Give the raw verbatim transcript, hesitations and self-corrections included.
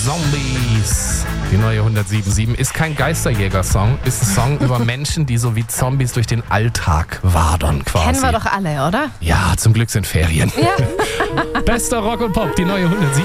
Zombies. Die neue hundertsieben Komma sieben ist kein Geisterjäger-Song, ist ein Song über Menschen, die so wie Zombies durch den Alltag wadern quasi. Kennen wir doch alle, oder? Ja, zum Glück sind Ferien. Ja. Bester Rock und Pop, die neue hundertsieben.